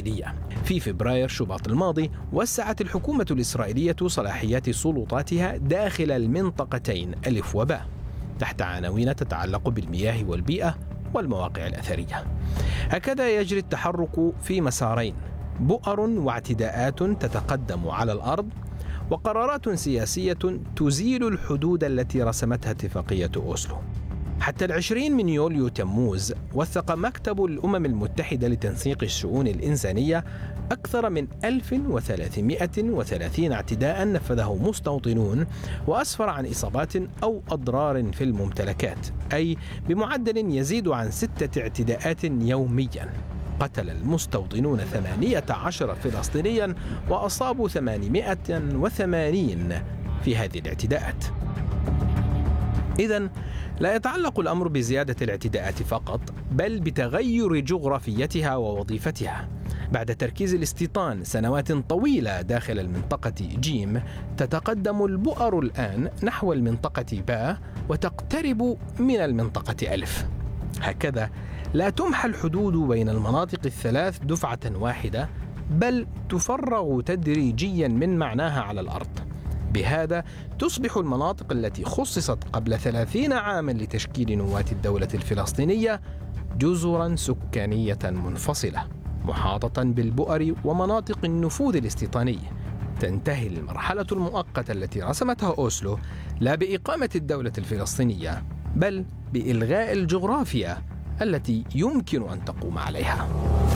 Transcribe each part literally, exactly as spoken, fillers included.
الإسرائيلية. في فبراير شباط الماضي وسعت الحكومة الإسرائيلية صلاحيات سلطاتها داخل المنطقتين ألف وباء تحت عناوين تتعلق بالمياه والبيئة والمواقع الأثرية. هكذا يجري التحرك في مسارين: بؤر واعتداءات تتقدم على الأرض، وقرارات سياسية تزيل الحدود التي رسمتها اتفاقية أوسلو. حتى العشرين من يوليو تموز وثق مكتب الأمم المتحدة لتنسيق الشؤون الإنسانية أكثر من ألف وثلاثمائة وثلاثين اعتداء نفذه مستوطنون، وأسفر عن إصابات أو أضرار في الممتلكات، أي بمعدل يزيد عن ستة اعتداءات يوميا. قتل المستوطنون ثمانية عشر فلسطينيا وأصابوا ثمانمائة وثمانين في هذه الاعتداءات. إذن لا يتعلق الأمر بزيادة الاعتداءات فقط، بل بتغير جغرافيتها ووظيفتها. بعد تركيز الاستيطان سنوات طويلة داخل المنطقة جيم، تتقدم البؤر الآن نحو المنطقة باء وتقترب من المنطقة ألف. هكذا لا تمحى الحدود بين المناطق الثلاث دفعة واحدة، بل تفرغ تدريجيا من معناها على الأرض. بهذا تصبح المناطق التي خصصت قبل ثلاثين عاما لتشكيل نواة الدولة الفلسطينية جزرا سكانية منفصلة محاطة بالبؤر ومناطق النفوذ الاستيطاني. تنتهي المرحلة المؤقتة التي رسمتها أوسلو لا بإقامة الدولة الفلسطينية، بل بإلغاء الجغرافيا التي يمكن أن تقوم عليها.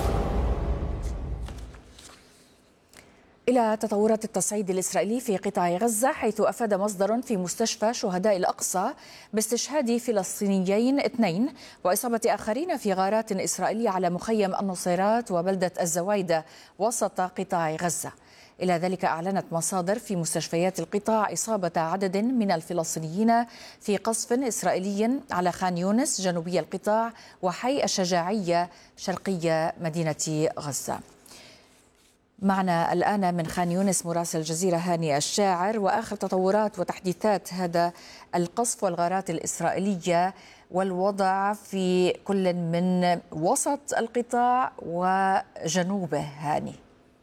إلى تطورات التصعيد الإسرائيلي في قطاع غزة، حيث أفاد مصدر في مستشفى شهداء الأقصى باستشهاد فلسطينيين اثنين وإصابة آخرين في غارات إسرائيلية على مخيم النصيرات وبلدة الزوايدة وسط قطاع غزة. إلى ذلك أعلنت مصادر في مستشفيات القطاع إصابة عدد من الفلسطينيين في قصف إسرائيلي على خان يونس جنوبي القطاع وحي الشجاعية شرقية مدينة غزة. معنا الآن من خان يونس مراسل الجزيرة هاني الشاعر، وآخر تطورات وتحديثات هذا القصف والغارات الإسرائيلية والوضع في كل من وسط القطاع وجنوبه. هاني.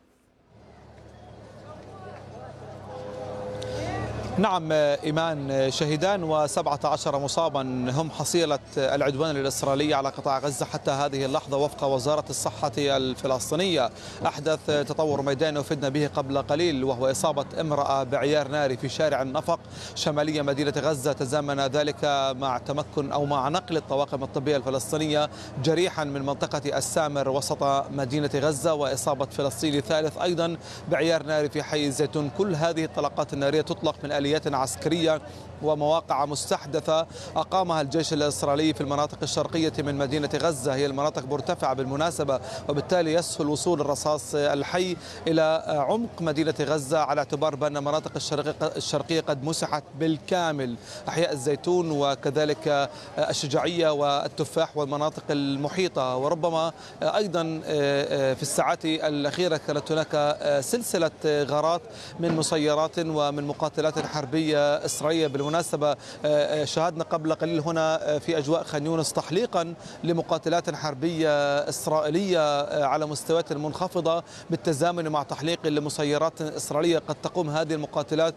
نعم إيمان، شهيدان وسبعة عشر مصابا هم حصيلة العدوان الإسرائيلي على قطاع غزة حتى هذه اللحظة وفق وزارة الصحة الفلسطينية. أحدث تطور ميداني وفدنا به قبل قليل وهو إصابة امرأة بعيار ناري في شارع النفق شمالية مدينة غزة، تزامن ذلك مع تمكن أو مع نقل الطواقم الطبية الفلسطينية جريحا من منطقة السامر وسط مدينة غزة، وإصابة فلسطيني ثالث أيضا بعيار ناري في حي الزيتون. كل هذه الطلقات النارية تطلق من آليات عسكرية ومواقع مستحدثة أقامها الجيش الإسرائيلي في المناطق الشرقية من مدينة غزة. هي المناطق مرتفعة بالمناسبة، وبالتالي يسهل وصول الرصاص الحي إلى عمق مدينة غزة، على اعتبار بأن المناطق الشرقية قد مسحت بالكامل. أحياء الزيتون وكذلك الشجاعية والتفاح والمناطق المحيطة. وربما أيضا في الساعات الأخيرة كانت هناك سلسلة غارات من مسيرات ومن مقاتلات حربية إسرائيلية. بالمناسبة شاهدنا قبل قليل هنا في أجواء خان يونس تحليقا لمقاتلات حربية إسرائيلية على مستويات منخفضة، بالتزامن مع تحليق لمسيرات إسرائيلية. قد تقوم هذه المقاتلات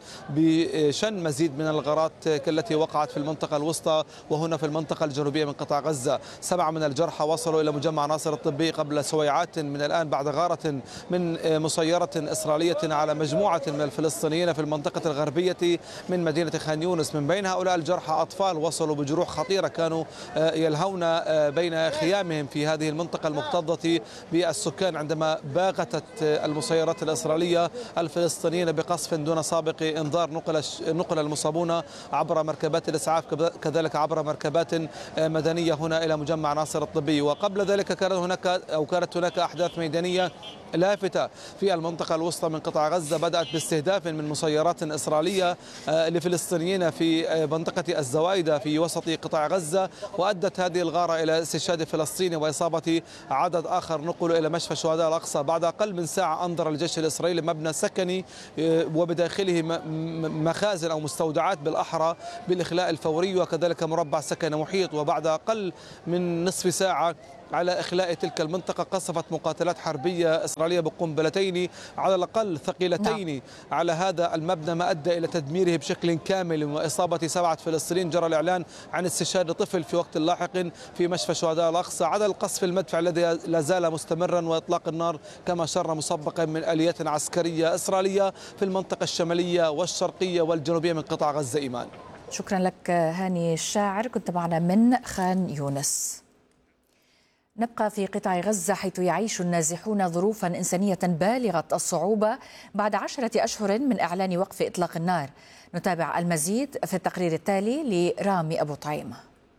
بشن مزيد من الغارات كالتي وقعت في المنطقة الوسطى وهنا في المنطقة الجنوبية من قطاع غزة. سبعة من الجرحى وصلوا إلى مجمع ناصر الطبي قبل سويعات من الآن بعد غارة من مسيرة إسرائيلية على مجموعة من الفلسطينيين في المنطقة الغربية من مدينة خان يونس. من بين هؤلاء الجرحى أطفال وصلوا بجروح خطيرة كانوا يلهون بين خيامهم في هذه المنطقة المكتظة بالسكان عندما باغتت المسيرات الإسرائيلية الفلسطينيين بقصف دون سابق إنذار. نقل نقل المصابون عبر مركبات الإسعاف كذلك عبر مركبات مدنية هنا إلى مجمع ناصر الطبي. وقبل ذلك كانت هناك أو كانت هناك أحداث ميدانية لافتة في المنطقة الوسطى من قطاع غزة، بدأت باستهداف من مسيرات إسرائيلية لفلسطينيين في منطقة الزوايدة في وسط قطاع غزة، وأدت هذه الغارة إلى استشهاد فلسطيني وإصابة عدد آخر نقلوا إلى مشفى شهداء الأقصى. بعد أقل من ساعة أنظر الجيش الإسرائيلي مبنى سكني وبداخله مخازن أو مستودعات بالأحرى بالإخلاء الفوري، وكذلك مربع سكني محيط. وبعد أقل من نصف ساعة على إخلاء تلك المنطقة. قصفت مقاتلات حربية إسرائيلية بقنبلتين على الأقل ثقيلتين نعم. على هذا المبنى، ما أدى إلى تدميره بشكل كامل وإصابة سبعة فلسطينيين. جرى الإعلان عن استشهاد طفل في وقت لاحق في مشفى شهداء الأقصى. عدا القصف المدفع الذي لا زال مستمرا وإطلاق النار كما شر مسبقا من آليات عسكرية إسرائيلية في المنطقة الشمالية والشرقية والجنوبية من قطاع غزة. إيمان، شكرا لك هاني الشاعر، كنت معنا من خان يونس. نبقى في قطاع غزة حيث يعيش النازحون ظروفا إنسانية بالغة الصعوبة بعد عشرة أشهر من إعلان وقف إطلاق النار. نتابع المزيد في التقرير التالي لرامي أبو طعيمة.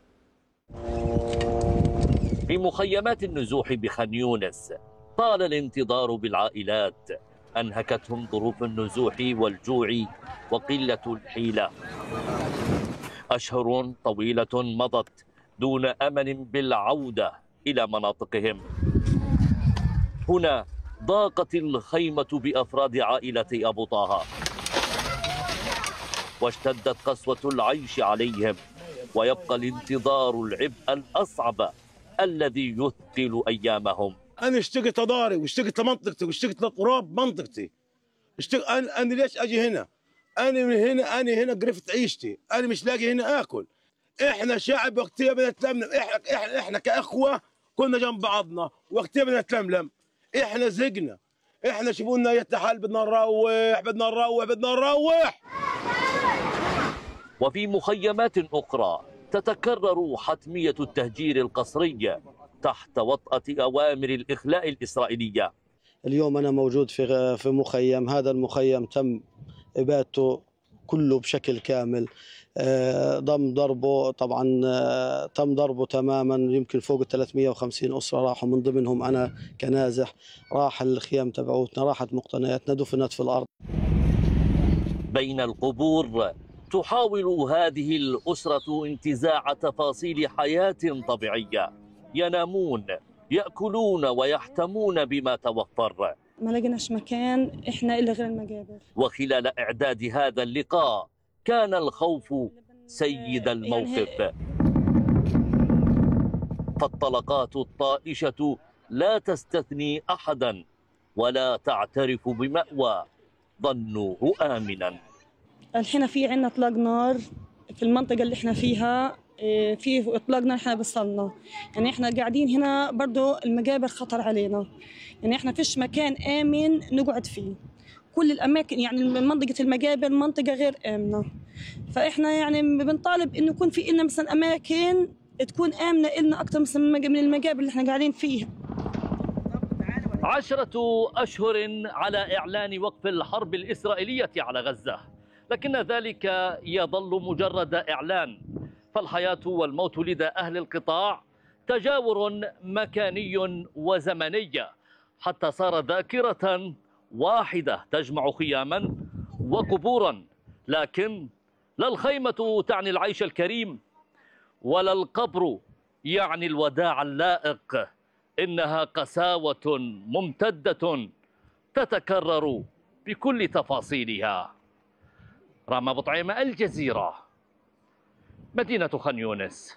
في مخيمات النزوح بخان يونس طال الانتظار بالعائلات، أنهكتهم ظروف النزوح والجوع وقلة الحيلة. أشهر طويلة مضت دون أمل بالعودة إلى مناطقهم. هنا ضاقت الخيمة بأفراد عائلة أبو طه، واشتدت قسوة العيش عليهم، ويبقى الانتظار العبء الأصعب الذي يثقل أيامهم. أنا اشتقت لداري واشتقت لمنطقتي واشتقت لتراب منطقتي. اشتق... أنا... أنا ليش أجي هنا؟ أنا من هنا أنا هنا قرفت عيشتي، أنا مش لاقي هنا آكل. إحنا شعب وقتها بنتلملم، إحنا إحنا إحنا كأخوة كنا جنب بعضنا وقتها بنتلملم. إحنا زقنا، إحنا شوفونا يتحال بدنا نروح بدنا نروح بدنا نروح. وفي مخيمات أخرى تتكرر حتمية التهجير القسري تحت وطأة أوامر الإخلاء الإسرائيلية. اليوم أنا موجود في في مخيم، هذا المخيم تم إبادته كله بشكل كامل، ضم ضربه طبعا تم ضربه تماما. يمكن فوق ثلاثمئة وخمسين أسرة راحوا، من ضمنهم أنا كنازح. راح الخيام تبعوتنا، راحت مقتنياتنا، دفنت في الأرض. بين القبور تحاول هذه الأسرة انتزاع تفاصيل حياة طبيعية. ينامون، يأكلون ويحتمون بما توفر. ما لقيناش مكان إحنا إلا غير المقابر. وخلال إعداد هذا اللقاء كان الخوف سيد الموقف، فالطلقات الطائشة لا تستثني أحدا ولا تعترف بمأوى ظنوه آمنا. الحين في عنا إطلاق نار في المنطقة اللي إحنا فيها، في إطلاق نار إحنا بصلنا. يعني إحنا قاعدين هنا برضو المقابر خطر علينا، يعني إحنا فيش مكان آمن نقعد فيه. كل الأماكن يعني منطقة المقابر منطقة غير آمنة، فإحنا يعني بنطالب إنه يكون في إلنا مثلا أماكن تكون آمنة إلنا أكثر مثلا من المقابر اللي إحنا قاعدين فيها. عشرة أشهر على إعلان وقف الحرب الإسرائيلية على غزة، لكن ذلك يظل مجرد إعلان، فالحياة والموت لدى أهل القطاع تجاور مكاني وزمني، حتى صار ذاكرة واحدة تجمع خياما وقبورا. لكن لا الخيمة تعني العيش الكريم ولا القبر يعني الوداع اللائق، إنها قساوة ممتدة تتكرر بكل تفاصيلها. رامي أبو طعيمة، الجزيرة، مدينة خان يونس.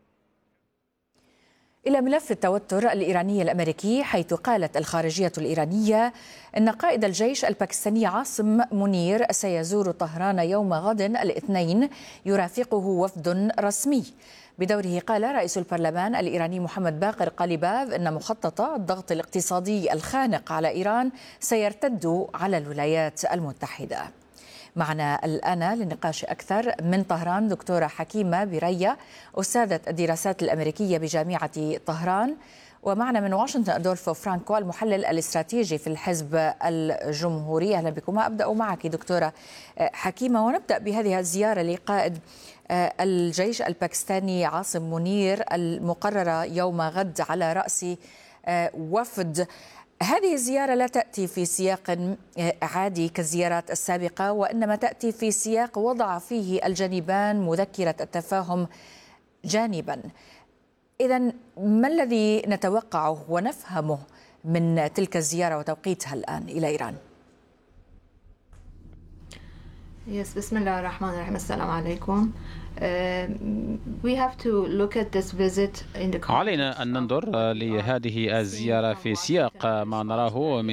إلى ملف التوتر الإيراني الأمريكي، حيث قالت الخارجية الإيرانية أن قائد الجيش الباكستاني عاصم منير سيزور طهران يوم غد الاثنين يرافقه وفد رسمي. بدوره قال رئيس البرلمان الإيراني محمد باقر قاليباف أن مخطط الضغط الاقتصادي الخانق على إيران سيرتد على الولايات المتحدة. معنا الآن للنقاش أكثر من طهران دكتورة حكيمة بيرية، أستاذة الدراسات الأمريكية بجامعة طهران، ومعنا من واشنطن أدولفو فرانكو المحلل الاستراتيجي في الحزب الجمهوري. أهلا بكم. أبدأ معك دكتورة حكيمة، ونبدأ بهذه الزيارة لقائد الجيش الباكستاني عاصم منير المقررة يوم غد على رأس وفد. هذه الزيارة لا تأتي في سياق عادي كالزيارات السابقة، وإنما تأتي في سياق وضع فيه الجانبان مذكرة التفاهم جانبا. إذن ما الذي نتوقعه ونفهمه من تلك الزيارة وتوقيتها الآن إلى إيران؟ Yes, بسم الله الرحمن الرحيم. السلام عليكم. We have to look at this visit in the علينا أن ننظر لهذه الزيارة في سياق ما نراه من